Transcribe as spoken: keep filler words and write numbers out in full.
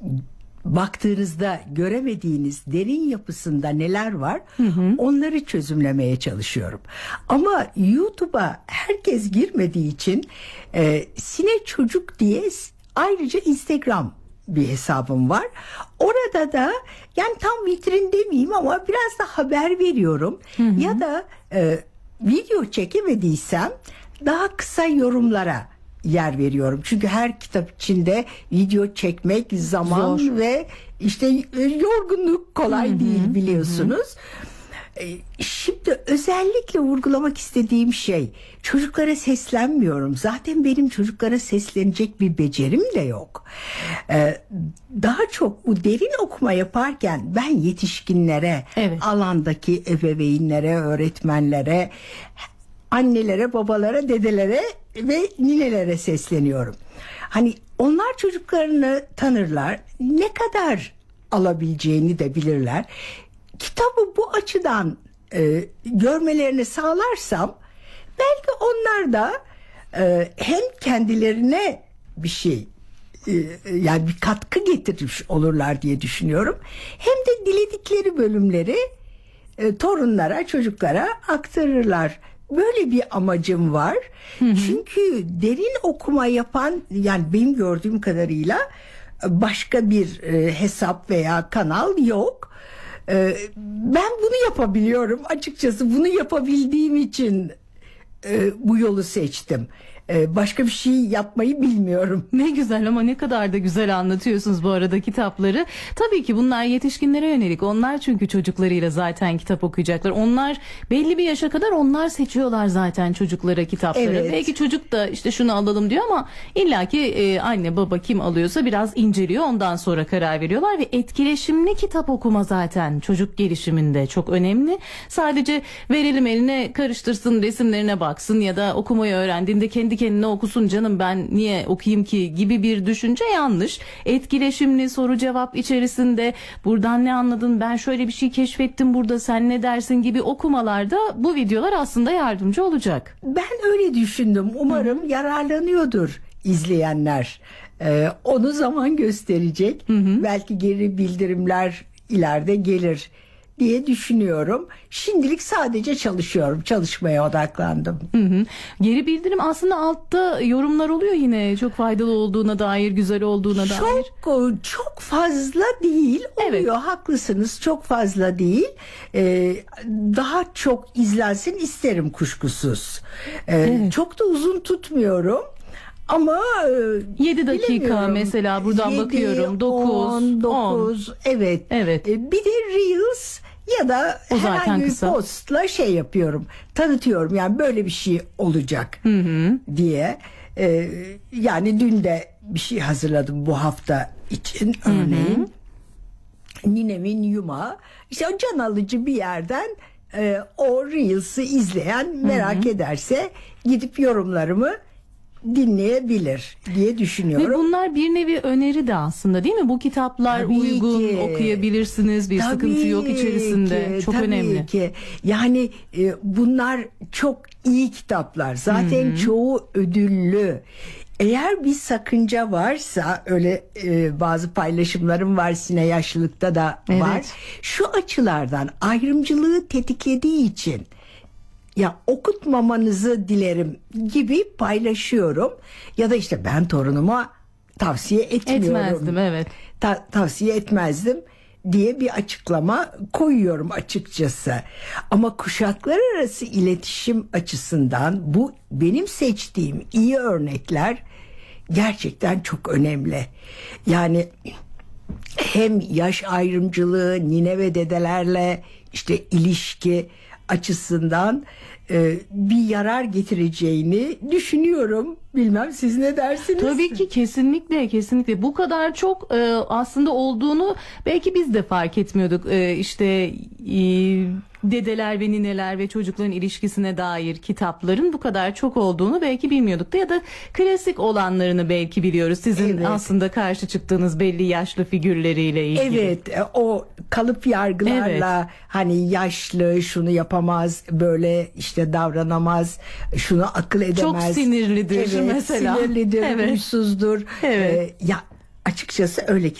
baktığınızda göremediğiniz derin yapısında neler var, hı hı. onları çözümlemeye çalışıyorum. Ama YouTube'a herkes girmediği için e, Sine Çocuk diye ayrıca Instagram bir hesabım var. Orada da yani tam vitrin demeyeyim ama biraz da haber veriyorum. Hı hı. Ya da e, video çekemediysem daha kısa yorumlara yer veriyorum. Çünkü her kitap içinde video çekmek zaman zor ve işte yorgunluk kolay hı hı, değil biliyorsunuz. Hı hı. Şimdi özellikle vurgulamak istediğim şey, çocuklara seslenmiyorum. Zaten benim çocuklara seslenecek bir becerim de yok. Daha çok bu derin okuma yaparken ben yetişkinlere, evet. alandaki ebeveynlere, öğretmenlere, annelere, babalara, dedelere ve ninelere sesleniyorum. Hani onlar çocuklarını tanırlar, ne kadar alabileceğini de bilirler. Kitabı bu açıdan e, görmelerini sağlarsam belki onlar da e, hem kendilerine bir şey e, yani bir katkı getirmiş olurlar diye düşünüyorum. Hem de diledikleri bölümleri e, torunlara, çocuklara aktarırlar. Böyle bir amacım var. Hı hı. Çünkü derin okuma yapan, yani benim gördüğüm kadarıyla başka bir e, hesap veya kanal yok. E, ben bunu yapabiliyorum. Açıkçası bunu yapabildiğim için e, bu yolu seçtim. Başka bir şey yapmayı bilmiyorum. Ne güzel, ama ne kadar da güzel anlatıyorsunuz bu arada kitapları. Tabii ki bunlar yetişkinlere yönelik. Onlar çünkü çocuklarıyla zaten kitap okuyacaklar. Onlar belli bir yaşa kadar onlar seçiyorlar zaten çocuklara kitapları. Evet. Belki çocuk da işte şunu alalım diyor ama illaki e, anne baba kim alıyorsa biraz inceliyor. Ondan sonra karar veriyorlar ve etkileşimli kitap okuma zaten çocuk gelişiminde çok önemli. Sadece verelim eline, karıştırsın, resimlerine baksın ya da okumayı öğrendiğinde kendi kendine okusun, canım ben niye okuyayım ki gibi bir düşünce yanlış. Etkileşimli soru cevap içerisinde buradan ne anladın, ben şöyle bir şey keşfettim burada, sen ne dersin gibi okumalarda bu videolar aslında yardımcı olacak. Ben öyle düşündüm. Umarım Hı-hı. yararlanıyordur izleyenler. Ee, onu zaman gösterecek. Hı-hı. Belki geri bildirimler ileride gelir diye düşünüyorum. Şimdilik sadece çalışıyorum. Çalışmaya odaklandım. Hı hı. Geri bildirim aslında altta yorumlar oluyor yine. Çok faydalı olduğuna dair, güzel olduğuna çok, dair. Çok çok fazla değil. Oluyor. Evet. Haklısınız. Çok fazla değil. Ee, daha çok izlensin isterim kuşkusuz. Ee, evet. Çok da uzun tutmuyorum. Ama yedi dakika mesela buradan yedi, bakıyorum. dokuz, dokuz evet. Evet. Bir de Reels ya da o herhangi bir postla şey yapıyorum. Tanıtıyorum yani böyle bir şey olacak hı hı. diye. Ee, yani dün de bir şey hazırladım bu hafta için örneğin. Hı hı. Ninemin Yuma. İşte o can alıcı bir yerden e, o Reels'ı izleyen merak hı hı. ederse gidip yorumlarımı dinleyebilir diye düşünüyorum. Ve bunlar bir nevi öneri de aslında, değil mi? Bu kitaplar tabii uygun ki. Okuyabilirsiniz. Bir tabii sıkıntı yok içerisinde. Ki, çok tabii önemli. Ki. Yani e, bunlar çok iyi kitaplar. Zaten Hı-hı. çoğu ödüllü. Eğer bir sakınca varsa, öyle e, bazı paylaşımlarım var, Sine Yaşlılık'ta da evet. var. Şu açılardan ayrımcılığı tetiklediği için ya okutmamanızı dilerim gibi paylaşıyorum. Ya da işte ben torunuma tavsiye etmiyorum. Etmezdim, evet. Ta- tavsiye etmezdim diye bir açıklama koyuyorum açıkçası. Ama kuşaklar arası iletişim açısından bu benim seçtiğim iyi örnekler gerçekten çok önemli. Yani hem yaş ayrımcılığı, nine ve dedelerle işte ilişki açısından e, bir yarar getireceğini düşünüyorum. Bilmem siz ne dersiniz? Tabii ki kesinlikle kesinlikle bu kadar çok e, aslında olduğunu belki biz de fark etmiyorduk. E, işte e, dedeler ve nineler ve çocukların ilişkisine dair kitapların bu kadar çok olduğunu belki bilmiyorduk da, ya da klasik olanlarını belki biliyoruz. Sizin evet. aslında karşı çıktığınız belli yaşlı figürleriyle ilgili. Evet, o kalıp yargılarla evet. hani yaşlı şunu yapamaz, böyle işte davranamaz, şunu akıl edemez. Çok sinirlidir evet, mesela. Sinirlidir, evet. huysuzdur. Evet. Ee, ya açıkçası öyle